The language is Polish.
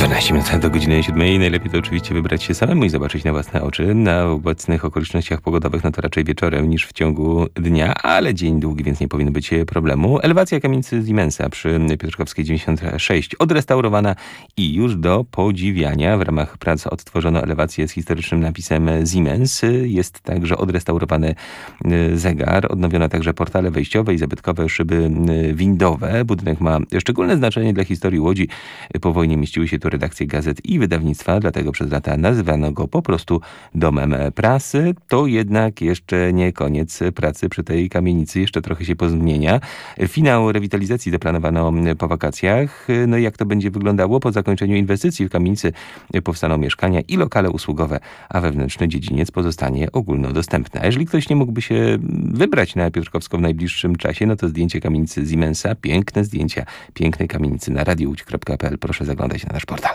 12 minut do godziny 7. Najlepiej to oczywiście wybrać się samemu i zobaczyć na własne oczy. Na obecnych okolicznościach pogodowych no to raczej wieczorem niż w ciągu dnia, ale dzień długi, więc nie powinno być problemu. Elewacja kamienicy Siemensa przy Piotrkowskiej 96 odrestaurowana i już do podziwiania. W ramach prac odtworzono elewację z historycznym napisem Siemens. Jest także odrestaurowany zegar. Odnowiono także portale wejściowe i zabytkowe szyby windowe. Budynek ma szczególne znaczenie dla historii Łodzi. Po wojnie mieściły się tu redakcje gazet i wydawnictwa, dlatego przez lata nazywano go po prostu domem prasy. To jednak jeszcze nie koniec pracy przy tej kamienicy, jeszcze trochę się pozmienia. Finał rewitalizacji zaplanowano po wakacjach. No i jak to będzie wyglądało? Po zakończeniu inwestycji w kamienicy powstaną mieszkania i lokale usługowe, a wewnętrzny dziedziniec pozostanie ogólnodostępny. A jeżeli ktoś nie mógłby się wybrać na Piotrkowską w najbliższym czasie, no to zdjęcie kamienicy Siemensa, piękne zdjęcia pięknej kamienicy na radiowódź.pl. Proszę zaglądać na nasz portal.